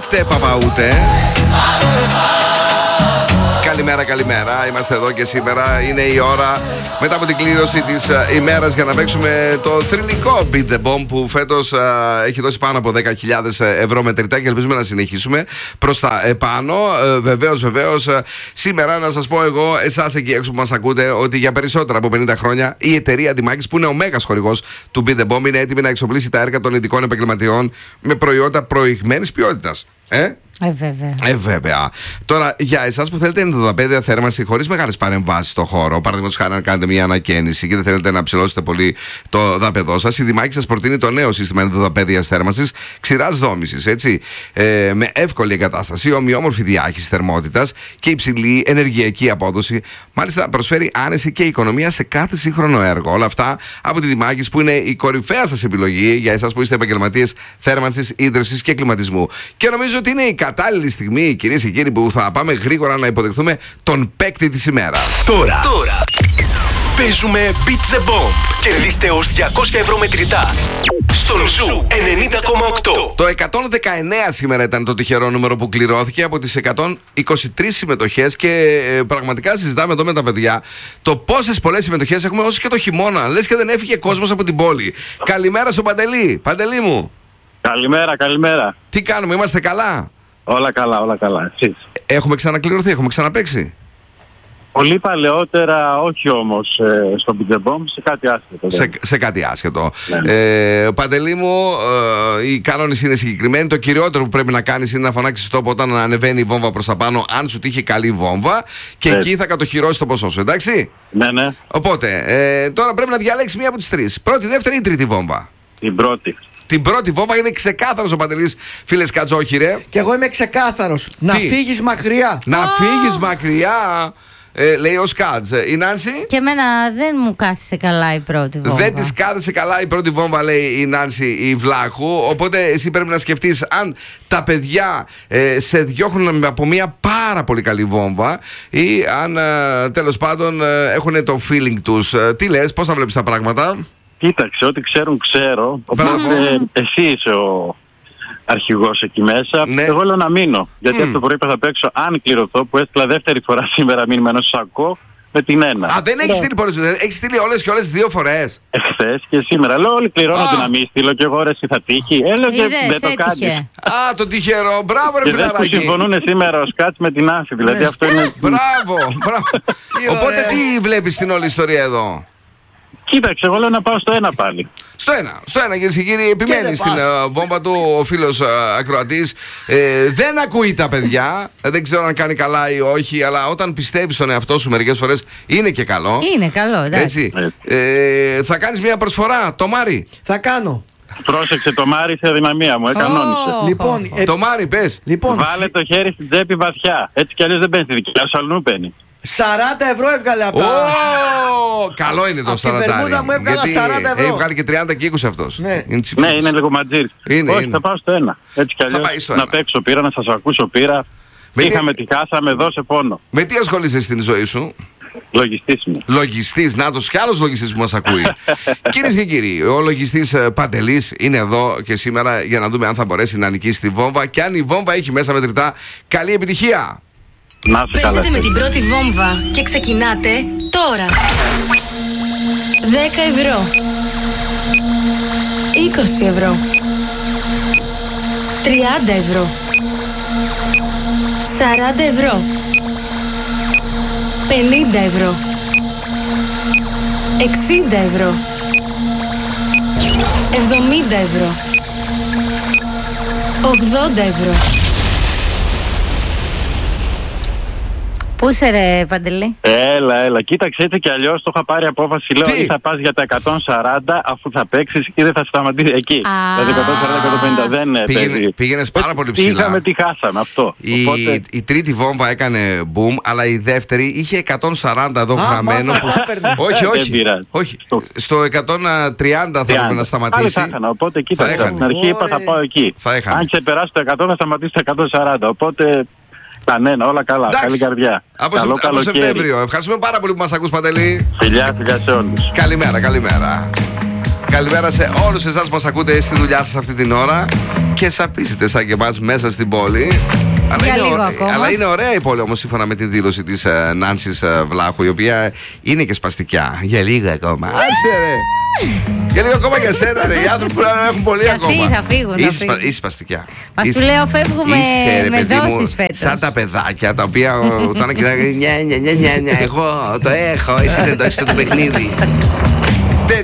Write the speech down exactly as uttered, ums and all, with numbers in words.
τε παπα ούτε. Καλημέρα, καλημέρα. Είμαστε εδώ και σήμερα. Είναι η ώρα μετά από την κλήρωση της uh, ημέρας για να παίξουμε το θρυλικό Beat the Bomb που φέτος uh, έχει δώσει πάνω από δέκα χιλιάδες ευρώ μετρητά και ελπίζουμε να συνεχίσουμε προς τα επάνω. Uh, βεβαίως, βεβαίως. Uh, σήμερα να σας πω εγώ, εσάς εκεί έξω που μας ακούτε, ότι για περισσότερα από πενήντα χρόνια η εταιρεία Αντιμάκης, που είναι ο μέγας χορηγός του Beat the Bomb, είναι έτοιμη να εξοπλίσει τα έργα των ειδικών επαγγελματιών με προϊόντα προηγμένης ποιότητας. Ε? Ε, βέβαια. Ε, βέβαια. Τώρα, για εσάς που θέλετε ενδοδαπέδια θέρμανση χωρίς μεγάλες παρεμβάσεις στο χώρο, παραδείγματος χάρη να κάνετε μια ανακαίνιση και δεν θέλετε να ψηλώσετε πολύ το δάπεδό σας, η Δημάκη σας προτείνει το νέο σύστημα ενδοδαπέδιας θέρμανσης ξηράς δόμησης. Έτσι. Ε, με εύκολη εγκατάσταση, ομοιόμορφη διάχυση θερμότητας και υψηλή ενεργειακή απόδοση. Μάλιστα, προσφέρει άνεση και οικονομία σε κάθε σύγχρονο έργο. Όλα αυτά από τη Δημάκη, που είναι η κορυφαία σας επιλογή για εσάς που είστε επαγγελματίες θέρμανσης, ίδρυυσης και κλιματισμού. Και νομίζω ότι είναι η κατάλληλη στιγμή, κυρίες και κύριοι, που θα πάμε γρήγορα να υποδεχθούμε τον παίκτη της ημέρας. Τώρα, τώρα παίζουμε Beat the Bomb. Κερδίστε ως διακόσια ευρώ μετρητά στον Ζου ενενήντα κόμμα οκτώ. Το εκατόν δεκαεννέα σήμερα ήταν το τυχερό νούμερο που κληρώθηκε από τις εκατόν είκοσι τρεις συμμετοχές και ε, πραγματικά συζητάμε εδώ με τα παιδιά το πόσες πολλές συμμετοχές έχουμε όσο και το χειμώνα. Λες και δεν έφυγε κόσμος από την πόλη. Καλημέρα στον Παντελή. Παντελή μου. Καλημέρα, καλημέρα. Τι κάνουμε, είμαστε καλά? Όλα καλά, όλα καλά. Εσείς? Έχουμε ξανακληρωθεί, έχουμε ξαναπαίξει. Πολύ παλαιότερα, όχι όμως ε, στο Beat the Bomb, σε κάτι άσχετο. Σε, σε κάτι άσχετο. Ναι. Ε, Παντελή μου, ε, οι κανόνες είναι συγκεκριμένοι. Το κυριότερο που πρέπει να κάνεις είναι να φωνάξεις stop όταν ανεβαίνει η βόμβα προς τα πάνω, αν σου τύχει καλή βόμβα, και Έτσι. εκεί θα κατοχυρώσεις το ποσό σου, εντάξει. Ναι, ναι. Οπότε, ε, τώρα πρέπει να διαλέξεις μία από τις τρεις. Πρώτη, δεύτερη ή τρίτη βόμβα? Την πρώτη. Την πρώτη βόμβα. Είναι ξεκάθαρος ο Παντελής, φίλε Σκατζόχυρε. Και εγώ είμαι ξεκάθαρος. Να φύγεις μακριά. Να φύγεις μακριά, ε, λέει ο Σκάτζ. Η Νάνση. Και εμένα δεν μου κάθισε καλά η πρώτη βόμβα. Δεν της κάθεσε καλά η πρώτη βόμβα, λέει η Νάνση η Βλάχου. Οπότε εσύ πρέπει να σκεφτείς αν τα παιδιά ε, σε διώχνουν από μια πάρα πολύ καλή βόμβα ή αν ε, τέλος πάντων ε, έχουν το feeling τους. Ε, τι λες, πώς θα βλέπεις τα πράγματα? Κοίταξε, ό,τι ξέρουν ξέρω. Οπότε ε, εσύ είσαι ο αρχηγός εκεί μέσα. Ναι. Εγώ λέω να μείνω. Γιατί Mm. αυτό το πρωί θα παίξω, αν κληρωθώ, που έστειλα δεύτερη φορά σήμερα μήνυμα ενός σακό με την ένα. Α, δεν έχεις στείλει πολλές φορές. Έχεις στείλει όλες και όλες δύο φορές. Εχθές και σήμερα. Λέω όλοι κληρώνονται να μην στείλω και εγώ ρε εσύ θα τύχει. Ε, λέω και Είδες, δεν το έτυχε. κάνεις. Α, το τυχερό. Μπράβο, ρε Και δεν που φιλαράκι. συμφωνούν σήμερα ο Σκάτς με την Άση. Δηλαδή αυτό είναι... Μπράβο, μπράβο. Οπότε τι βλέπεις στην όλη ιστορία εδώ? Κοίταξε, εγώ λέω να πάω στο ένα πάλι. Στο ένα, στο ένα κυρίες και κύριοι, επιμένει δεν στην πας. uh, βόμβα του ο φίλος uh, ακροατής. Ε, δεν ακούει τα παιδιά, δεν ξέρω αν κάνει καλά ή όχι, αλλά όταν πιστεύεις στον εαυτό σου μερικές φορές είναι και καλό. Είναι καλό, εντάξει. Έτσι. Ε, θα κάνεις μια προσφορά, το Μάρι. Θα κάνω. Πρόσεξε το Μάρι σε δυναμία μου, ε, κανόνισε. Ω, Λοιπόν, ε, Το Μάρι, πες. λοιπόν Βάλε το χέρι στην τσέπη βαθιά. Έτσι κι αλλιώς δεν παίρνει τη δικιά σου, αλλού παίρνει. σαράντα ευρώ έβγαλε από Ω, τα... καλό είναι το Απ' τη σαραντάρι. βερμούδα μου έβγαλα Γιατί σαράντα ευρώ. έχει βγάλει και τριάντα και είκοσι αυτός. Ναι. Είναι τσιφλής. Ναι, είναι λίγο ματζίρι. Είναι, Όχι, είναι. θα πάω στο ένα. Έτσι κι Θα πάει αλλιώς στο να ένα. παίξω πήρα, να σας ακούσω πήρα. Με τι- Είχαμε τη χάσαμε, δώσε πόνο. Με τι ασχολείσαι στην ζωή σου? Λογιστής μου. Λογιστής, νάτος κι άλλος λογιστής που μας ακούει. Κυρίες και κύριοι, ο λογιστής ε, Παντελής είναι εδώ και σήμερα για να δούμε αν θα μπορέσει να νικήσει τη βόμβα και αν η βόμβα έχει μέσα μετρητά. Καλή επιτυχία! Να σε καλά. Παίζετε με την πρώτη βόμβα και ξεκινάτε τώρα. δέκα ευρώ. είκοσι ευρώ. τριάντα ευρώ. σαράντα ευρώ. πενήντα ευρώ. εξήντα ευρώ. εβδομήντα ευρώ. ογδόντα ευρώ. Πού είσαι ρε Παντελή? Έλα, έλα. Κοίταξε, έτσι κι αλλιώς το είχα πάρει απόφαση. Λέω Τι? ή θα πας για τα εκατόν σαράντα αφού θα παίξεις ή δεν θα σταματήσει εκεί. Α. Δηλαδή εκατόν σαράντα εκατόν πενήντα δεν ε, Πήγαινε- παίζει. πήγαινες πάρα Ε, πολύ τι ψηλά. Είχαμε, τι χάσαμε αυτό. Η, Οπότε, η τρίτη βόμβα έκανε boom, αλλά η δεύτερη είχε εκατόν σαράντα εδώ Α, γραμμένο. μάθα, Που... τα έπαιρνε. όχι, Δεν όχι. πειράζει. όχι. Στο- Στο εκατόν τριάντα θα έπρεπε να Πάλι σταματήσει. θα έχανα, οπότε κοίταξε. έχανε. Στην αρχή είπα θα πάω εκεί. Θα έχανε. Αν ξεπεράσει το εκατό θα σταματήσει το εκατόν σαράντα. Οπότε κανένα, όλα καλά. Εντάξει. Καλή καρδιά. Από, Καλό Σεπ- από καλοκαίρι. Σεπτέμβριο. Ευχαριστούμε πάρα πολύ που μας ακούς, Παντελή. Φιλιά, φιλιά σε όλους. Καλημέρα, καλημέρα. Καλημέρα σε όλους εσάς που μας ακούτε στη δουλειά σας αυτή την ώρα και σαπίζετε σαν και εμάς μέσα στην πόλη. Αλλά Για είναι, λίγο ω... ακόμα. αλλά είναι ωραία η πόλη όμως, σύμφωνα με τη δήλωση της uh, Νάνσης uh, Βλάχου, η οποία είναι και σπαστικιά. Για λίγο ακόμα. Άσε ρε! Για λίγο ακόμα για σένα, ρε. Οι άνθρωποι που έχουν πολύ Και ακόμα. αυτοί θα φύγουν. Είσαι, θα σπα... φύγουν. είσαι σπαστικιά. Μας Είσαι... του λέω φεύγουμε Είσαι, ρε, με παιδί μου, δόσεις φέτος. σαν τα παιδάκια τα οποία όταν κοιτάνε νια νια νια νια νια, εγώ το έχω, εσύ δεν το έχεις το παιχνίδι.